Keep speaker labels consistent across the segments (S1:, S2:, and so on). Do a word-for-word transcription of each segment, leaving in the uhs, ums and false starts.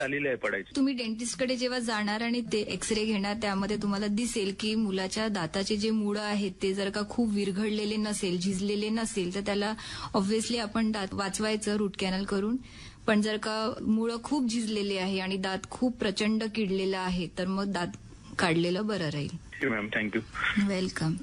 S1: झालेली आहे पडायची.
S2: तुम्ही डेंटिस्टकडे जेव्हा जाणार आणि ते एक्सरे घेणार त्यामध्ये तुम्हाला दिसेल की मुलाच्या दाताचे जे मुळं आहेत ते जर का खूप विरघळलेले नसेल, झिजलेले नसेल तर त्याला ऑब्व्हियसली आपण दात वाचवायचं रूट कॅनल करून. पण जर का मुळं खूप झिजलेले आहे आणि दात खूप प्रचंड किडलेला आहे तर मग दात काढलेलं बरं राहील.
S1: Ma'am thank you.
S2: Welcome.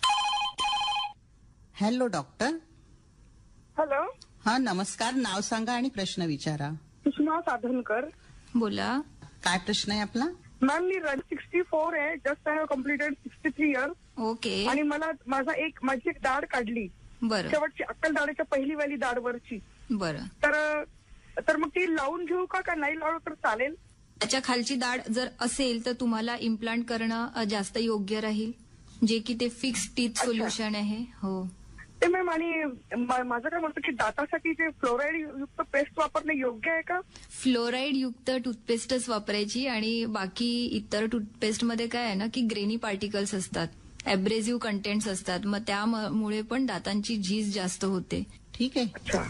S3: Hello doctor.
S4: Hello.
S3: हा नमस्कार. नाव सांगा आणि प्रश्न विचारा.
S4: सुषमा साधनकर.
S2: बोला.
S3: काय प्रश्न आहे आपला?
S4: मॅम मी रन सिक्स्टी फोर आहे. Just I have completed sixty three years.
S2: Okay.
S4: आणि मला माझा एक माझी एक दाढ काढली.
S2: बरं
S4: शेवटची अक्कल दाढीच्या पहिली वाली दाढवरची.
S2: बरं.
S4: तर तर मग ती लावून घेऊ का का नाही लावलं तर चालेल?
S2: त्याच्या खालची दाढ जर असेल तर तुम्हाला इम्प्लांट करणं अ, जास्त योग्य राहील, जे की ते फिक्स टीथ सोल्युशन आहे. हो
S4: ते मॅम. आणि मा- माझं काय म्हणतो की दातासाठी जे फ्लोराईड युक्त पेस्ट वापरणं योग्य आहे का?
S2: फ्लोराईड युक्त टूथपेस्टच वापरायची आणि बाकी इतर टूथपेस्टमध्ये काय आहे ना की ग्रेनी पार्टिकल्स असतात, अब्रेसिव्ह कंटेंट्स असतात, मग त्यामुळे पण दातांची झीज जास्त होते.
S3: ठीक आहे.
S4: अच्छा.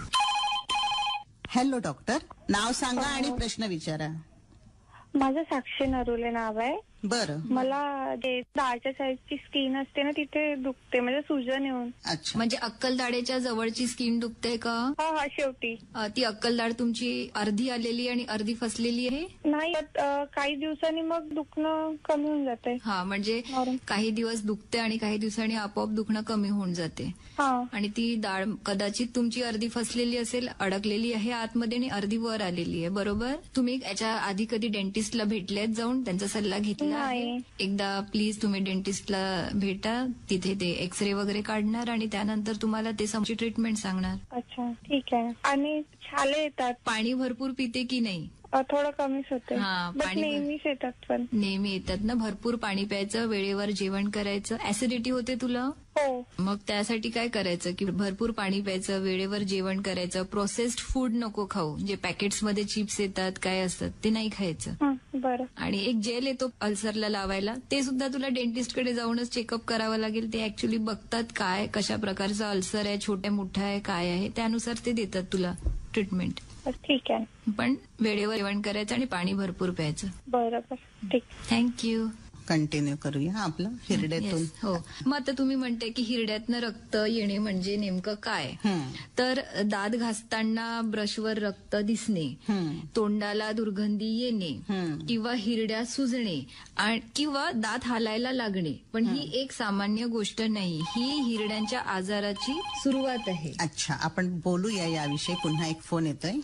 S3: Hello doctor. नाव सांगा आणि प्रश्न विचारा.
S5: माझं साक्षी नरुले नाव आहे.
S3: बरं.
S5: मला जे दाढच्या साईडची स्किन असते ना तिथे दुखते, म्हणजे सुजन येऊन.
S3: अच्छा.
S2: म्हणजे अक्कलदाढेच्या जवळची स्किन दुखते का?
S5: हा हा शेवटी.
S2: अ, ती अक्कलदाढ तुमची अर्धी आलेली आणि अर्धी फसलेली आहे?
S5: नाही अ, काही दिवसांनी मग दुखणं कमी होऊन जाते.
S2: हा म्हणजे
S5: बरं.
S2: काही दिवस दुखते आणि काही दिवसांनी आपोआप दुखणं कमी होऊन जाते.
S5: हा.
S2: आणि ती दाढ कदाचित तुमची अर्धी फसलेली असेल, अडकलेली आहे आतमध्ये आणि अर्धी वर आलेली आहे. बरोबर. तुम्ही याच्या आधी कधी डेंटिस्टला भेटलेत जाऊन त्यांचा सल्ला घेतला आहे?
S5: नाही.
S2: एकदा प्लीज तुम्ही डेंटिस्टला भेटा, तिथे ते एक्सरे वगैरे काढणार आणि त्यानंतर तुम्हाला ते समोरची ट्रीटमेंट सांगणार.
S5: अच्छा ठीक आहे. आणि छाले येतात.
S2: पाणी भरपूर पिते की नाही?
S5: अ, थोडं कमीच होते.
S2: हा,
S5: बट
S2: पाणी-
S5: नेहमीच येतात पण.
S2: नेहमी येतात ना. भरपूर पाणी प्यायचं, वेळेवर जेवण करायचं. ऍसिडिटी होते तुला?
S5: हो.
S2: मग त्यासाठी काय करायचं की भरपूर पाणी प्यायचं, वेळेवर जेवण करायचं, प्रोसेस्ड फूड नको खाऊ. जे पॅकेट्समध्ये चिप्स येतात काय असतात ते नाही खायचं.
S5: हं, बरं.
S2: आणि एक जेल येतो अल्सरला लावायला, ते सुद्धा तुला डेंटिस्टकडे जाऊनच चेकअप करावं लागेल. ते ऍक्च्युली बघतात काय कशा प्रकारचा अल्सर आहे, छोट्या मोठा आहे काय आहे, त्यानुसार ते देतात तुला ट्रीटमेंट.
S5: ठीक आहे.
S2: पण वेळेवर जेवण करायचं आणि पाणी भरपूर प्यायचं.
S5: बरोबर. ठीक.
S2: थँक्यू.
S3: कंटिन्यू करूया आपलं हिरड्यातून.
S2: Yes, हो. मग आता तुम्ही म्हणते की हिरड्यातनं रक्त येणे म्हणजे नेमकं काय?
S3: हम्म.
S2: तर दात घासताना ब्रशवर रक्त दिसणे,
S3: हम्म.
S2: तोंडाला दुर्गंधी येणे
S3: हम्म.
S2: किंवा हिरड्या सुजणे आणि किंवा दात हालायला लागणे, पण ही एक सामान्य गोष्ट नाही. ही हिरड्यांच्या आजाराची सुरुवात आहे.
S3: अच्छा, आपण बोलूया याविषयी. पुन्हा एक फोन येतोय.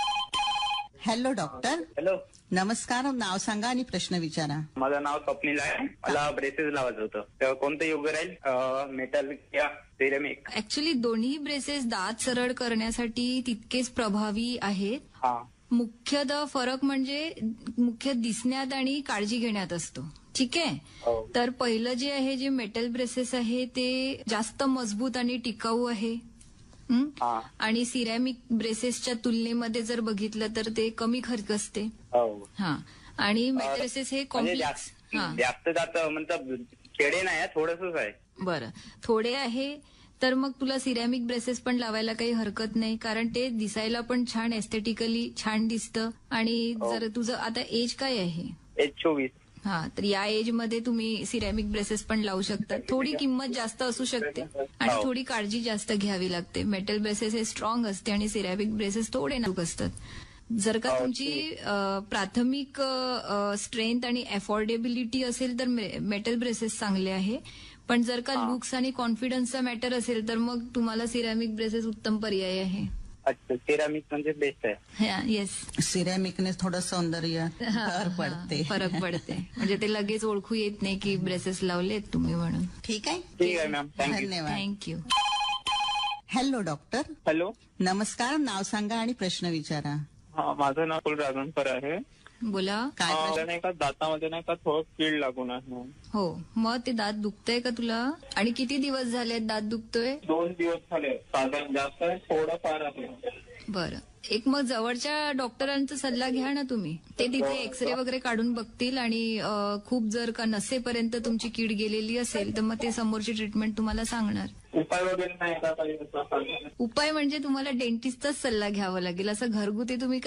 S3: Hello doctor.
S6: हॅलो.
S3: नमस्कार. नाव सांगा आणि प्रश्न विचारा.
S6: माझं नाव स्वप्नील आहे. मला ब्रेसेस लावायचं होतं, तर कोणतं योग्य राहील, मेटल या सिरेमिक?
S2: ऍक्च्युली दोन्ही ब्रेसेस दात सरळ करण्यासाठी तितकेच प्रभावी आहेत.
S6: हा.
S2: मुख्यतः फरक म्हणजे मुख्य दिसण्यात आणि काळजी घेण्यात असतो. ठीक आहे.
S6: हो.
S2: तर पहिलं जे आहे जे मेटल ब्रेसेस आहे ते जास्त मजबूत आणि टिकाऊ आहे. हं?
S6: हा.
S2: आणि सिरॅमिक ब्रेसेसच्या तुलनेमध्ये जर बघितलं तर ते कमी खर्च असते.
S6: हो.
S2: हा. आणि मेटल ब्रेसेस हे
S6: म्हणजे
S2: कॉम्प्लेक्स.
S6: जास्त
S2: हा.
S6: जास्त जात म्हणजे खेडे नाही, थोडंसच आहे.
S2: बरं. थोडे आहे तर मग तुला सिरॅमिक ब्रेसेस पण लावायला काही हरकत नाही, कारण ते दिसायला पण छान, एस्थेटिकली छान दिसतं. आणि
S6: हो.
S2: जर तुझं आता एज काय आहे?
S6: एक चोवीस.
S2: हा. तर या एज मध्ये तुम्ही सिरॅमिक ब्रेसेस पण लावू शकता. थोडी किंमत जास्त असू शकते आणि
S6: हो.
S2: थोडी काळजी जास्त घ्यावी लागते. मेटल ब्रेसेस हे स्ट्रॉंग असते आणि सिरॅमिक ब्रेसेस थोडे नाजूक असतात. जर का
S6: हो,
S2: तुमची अ, प्राथमिक स्ट्रेंथ आणि अफोर्डेबिलिटी असेल तर मेटल ब्रेसेस चांगले आहे. पण जर का
S6: हा.
S2: लुक्स आणि कॉन्फिडन्सचा मॅटर असेल तर मग तुम्हाला सिरॅमिक ब्रेसेस उत्तम पर्याय आहे.
S6: अच्छा, सिरामिक म्हणजे बेस्ट आहे.
S2: येस.
S3: सिरॅमिकने थोडं सौंदर्य
S2: हा,
S3: भर
S2: हा,
S3: पडते.
S2: फरक पडते. म्हणजे ते लगेच ओळखू येत नाही की ब्रेसेस लावलेत तुम्ही म्हणून.
S3: ठीक आहे.
S6: ठीक आहे मॅम. थँक्यू.
S3: धन्यवाद.
S2: थँक्यू.
S3: Hello doctor.
S6: हॅलो.
S3: नमस्कार. नाव सांगा आणि प्रश्न विचारा.
S7: हा, माझं नाव कुल राजनकर आहे.
S2: बोला.
S3: काय
S7: मला
S3: प्रश्न?
S7: नाही का दातामध्ये नाही का थोडं कीड लागून आहे.
S2: हो. मग ते दात दुखतंय का तुला? आणि किती दिवस झाले दात दुखतोय?
S7: दोन दिवस झाले. साधारण जास्त आहे, थोडं फार आहे.
S2: बरं. एक मग जवळच्या डॉक्टरांचा सल्ला घ्या ना तुम्ही. ते तिथे एक्सरे वगैरे काढून बघतील आणि अ, खूप जर का नसेपर्यंत तुमची कीड गेलेली असेल तर मग ते समोरची ट्रीटमेंट तुम्हाला सांगणार.
S7: उपाय वगैरे नाही का काही?
S2: उपाय म्हणजे तुम्हाला डेंटिस्टचाच सल्ला घ्यावा लागेल. असं घरगुती तुम्ही